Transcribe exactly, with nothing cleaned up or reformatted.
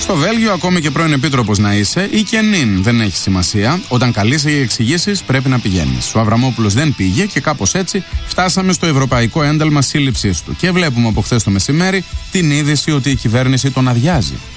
Στο Βέλγιο, ακόμη και πρώην επίτροπος να είσαι ή και νυν, δεν έχει σημασία. Όταν καλείσαι για εξηγήσεις, πρέπει να πηγαίνεις. Ο Αβραμόπουλος δεν πήγε και κάπως έτσι φτάσαμε στο ευρωπαϊκό ένταλμα σύλληψής του. Και βλέπουμε από χθες το μεσημέρι την είδηση ότι η κυβέρνηση τον αδειάζει.